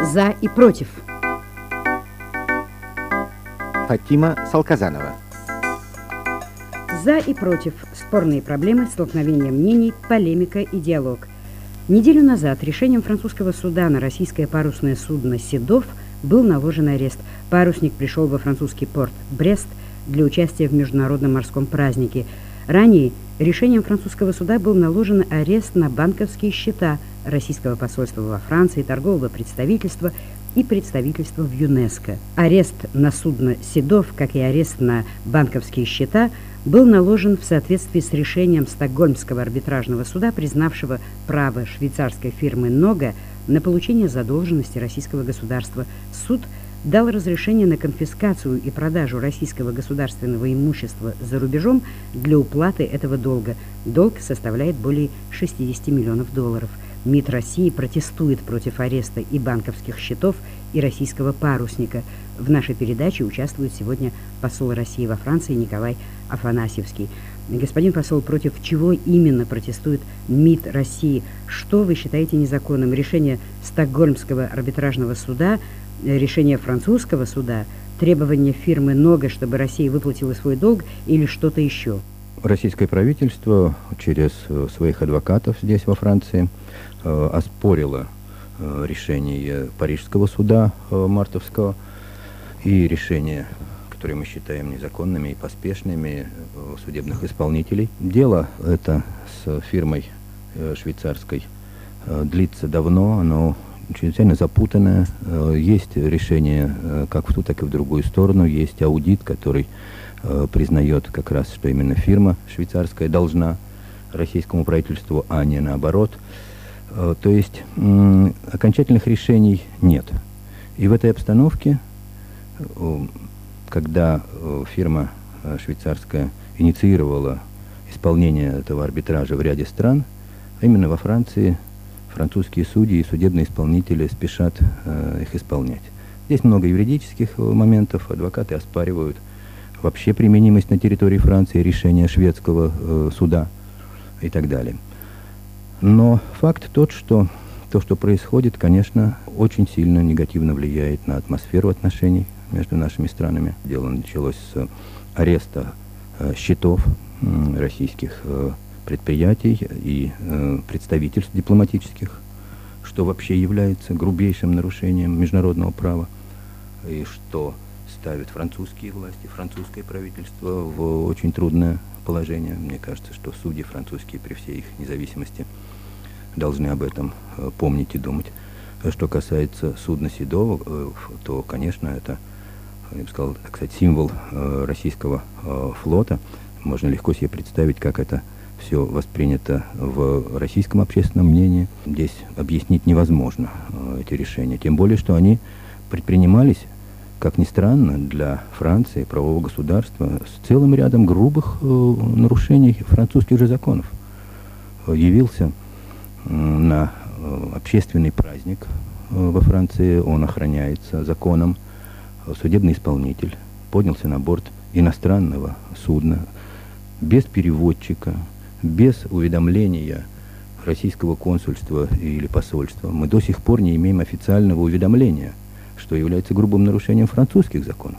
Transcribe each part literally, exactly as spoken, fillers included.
За и против. Фатима Салказанова. За и против. Спорные проблемы, столкновения мнений, полемика и диалог. Неделю назад решением французского суда на российское парусное судно «Седов» был наложен арест. Парусник пришел во французский порт Брест для участия в международном морском празднике. Ранее решением французского суда был наложен арест на банковские счета российского посольства во Франции, торгового представительства и представительства в ЮНЕСКО. Арест на судно «Седов», как и арест на банковские счета, был наложен в соответствии с решением Стокгольмского арбитражного суда, признавшего право швейцарской фирмы «Нога» на получение задолженности российского государства. Суд дал разрешение на конфискацию и продажу российского государственного имущества за рубежом для уплаты этого долга. Долг составляет более шестидесяти миллионов долларов. МИД России протестует против ареста и банковских счетов, и российского парусника. В нашей передаче участвует сегодня посол России во Франции Николай Афанасьевский. Господин посол, против чего именно протестует МИД России? Что вы считаете незаконным? Решение Стокгольмского арбитражного суда, решение французского суда, требование фирмы «Нога», чтобы Россия выплатила свой долг, или что-то еще? Российское правительство через своих адвокатов здесь, во Франции, э, оспорило э, решение Парижского суда э, мартовского и решение, которые мы считаем незаконными и поспешными, э, судебных исполнителей. Дело это с фирмой э, швейцарской э, длится давно, оно чрезвычайно запутанное. Э, есть решение э, как в ту, так и в другую сторону. Есть аудит, который э, признает как раз, что именно фирма швейцарская должна российскому правительству, а не наоборот. Э, то есть э, окончательных решений нет. И в этой обстановке, когда фирма швейцарская инициировала исполнение этого арбитража в ряде стран, а именно во Франции французские судьи и судебные исполнители спешат э, их исполнять. Здесь много юридических моментов, адвокаты оспаривают вообще применимость на территории Франции решения шведского э, суда и так далее. Но факт тот, что то, что происходит, конечно, очень сильно негативно влияет на атмосферу отношений между нашими странами. Дело началось с ареста э, счетов э, российских э, предприятий и э, представительств дипломатических, что вообще является грубейшим нарушением международного права, и что ставит французские власти, французское правительство в очень трудное положение. Мне кажется, что судьи французские при всей их независимости должны об этом э, помнить и думать. Что касается судна «Седова», э, то, конечно, это, я бы сказал, так сказать, символ э, российского э, флота. Можно легко себе представить, как это все воспринято в российском общественном мнении. Здесь объяснить невозможно э, эти решения. Тем более, что они предпринимались, как ни странно, для Франции, правового государства, с целым рядом грубых э, нарушений французских же законов. Э, явился э, на э, общественный праздник э, во Франции, он охраняется законом. Э, судебный исполнитель поднялся на борт иностранного судна без переводчика, без уведомления российского консульства или посольства. Мы до сих пор не имеем официального уведомления, что является грубым нарушением французских законов.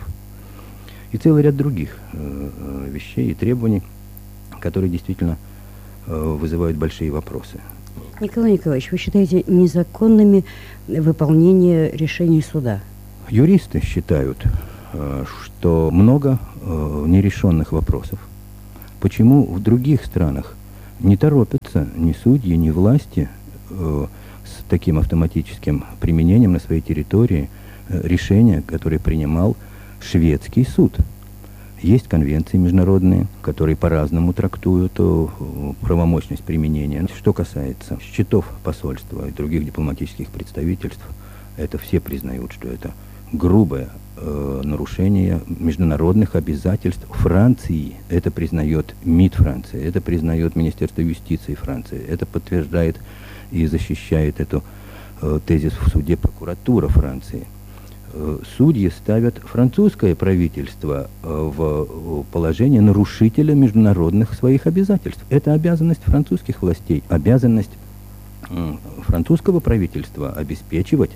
И целый ряд других э, вещей и требований, которые действительно э, вызывают большие вопросы. Николай Николаевич, вы считаете незаконными выполнение решений суда? Юристы считают, э, что много э, нерешенных вопросов. Почему в других странах не торопятся ни судьи, ни власти э, с таким автоматическим применением на своей территории э, решения, которые принимал шведский суд? Есть конвенции международные, которые по-разному трактуют э, правомощность применения. Что касается счетов посольства и других дипломатических представительств, это все признают, что это грубое э, нарушение международных обязательств Франции. Это признает МИД Франции, это признает Министерство юстиции Франции, это подтверждает и защищает эту э, тезис в суде прокуратура Франции. Э, судьи ставят французское правительство э, в положение нарушителя международных своих обязательств. Это обязанность французских властей, обязанность э, французского правительства обеспечивать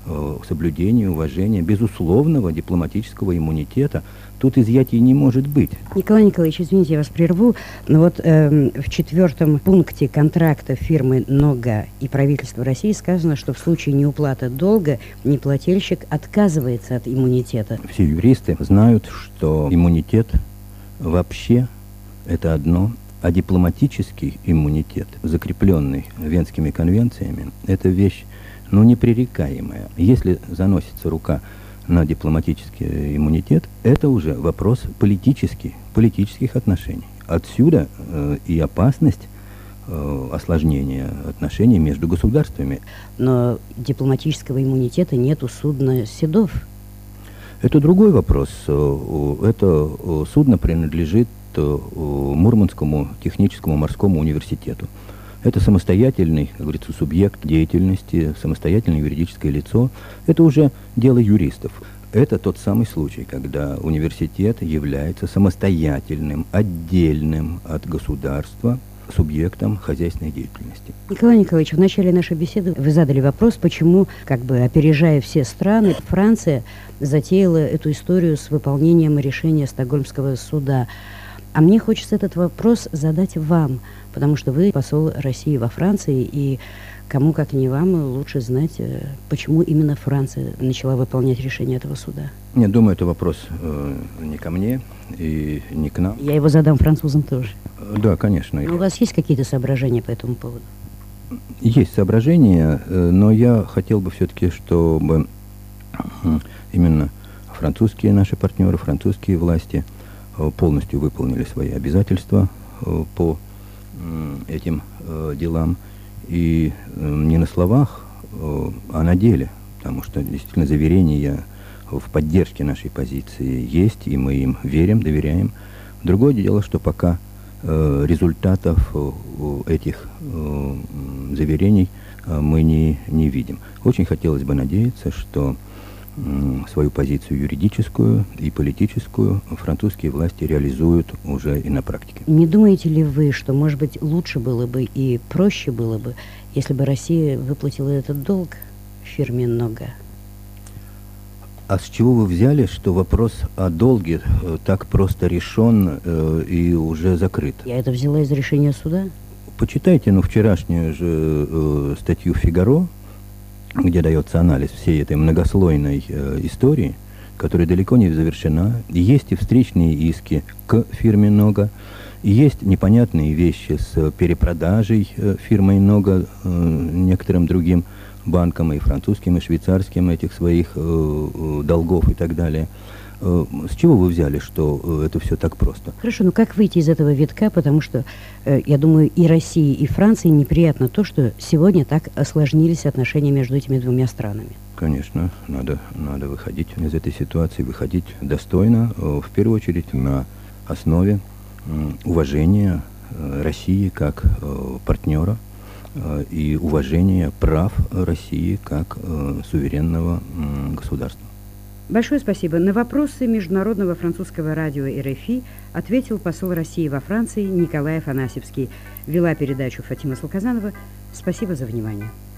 э, соблюдения, уважения, безусловного дипломатического иммунитета. Тут изъятий не может быть. Николай Николаевич, извините, я вас прерву, но вот э, в четвертом пункте контракта фирмы «Нога» и правительства России сказано, что в случае неуплаты долга неплательщик отказывается от иммунитета. Все юристы знают, что иммунитет вообще это одно, а дипломатический иммунитет, закрепленный Венскими конвенциями, это вещь, ну, непререкаемая. Если заносится рука на дипломатический иммунитет, это уже вопрос политический, политических отношений. Отсюда э, и опасность э, осложнения отношений между государствами. Но дипломатического иммунитета нет у судна «Седов». Это другой вопрос. Это судно принадлежит Мурманскому техническому морскому университету. Это самостоятельный, как говорится, субъект деятельности, самостоятельное юридическое лицо. Это уже дело юристов. Это тот самый случай, когда университет является самостоятельным, отдельным от государства субъектом хозяйственной деятельности. Николай Николаевич, в начале нашей беседы вы задали вопрос, почему, как бы опережая все страны, Франция затеяла эту историю с выполнением решения Стокгольмского суда. А мне хочется этот вопрос задать вам, потому что вы посол России во Франции, и кому, как не вам, лучше знать, почему именно Франция начала выполнять решение этого суда. Я думаю, это вопрос э, не ко мне и не к нам. Я его задам французам тоже. Да, конечно. Но у вас есть какие-то соображения по этому поводу? Есть соображения, но я хотел бы все-таки, чтобы именно французские наши партнеры, французские власти полностью выполнили свои обязательства по этим делам. И не на словах, а на деле. Потому что действительно заверения в поддержке нашей позиции есть, и мы им верим, доверяем. Другое дело, что пока э, результатов э, этих э, заверений э, мы не, не видим. Очень хотелось бы надеяться, что э, свою позицию юридическую и политическую французские власти реализуют уже и на практике. Не думаете ли вы, что, может быть, лучше было бы и проще было бы, если бы Россия выплатила этот долг фирме «Нога»? А с чего вы взяли, что вопрос о долге э, так просто решен э, и уже закрыт? Я это взяла из решения суда. Почитайте, ну, вчерашнюю же э, статью «Фигаро», где дается анализ всей этой многослойной э, истории, которая далеко не завершена. Есть и встречные иски к фирме «Нога», есть непонятные вещи с перепродажей э, фирмой «Нога» э, некоторым другим банкам, и французским, и швейцарским, этих своих э, э, долгов и так далее. Э, с чего вы взяли, что э, это все так просто? Хорошо, но как выйти из этого витка, потому что, э, я думаю, и России, и Франции неприятно то, что сегодня так осложнились отношения между этими двумя странами. Конечно, надо, надо выходить из этой ситуации, выходить достойно, э, в первую очередь на основе э, уважения э, России как э, партнера, и уважение прав России как э, суверенного э, государства. Большое спасибо. На вопросы Международного французского радио эр эф и ответил посол России во Франции Николай Афанасьевский. Вела передачу Фатима Салказанова. Спасибо за внимание.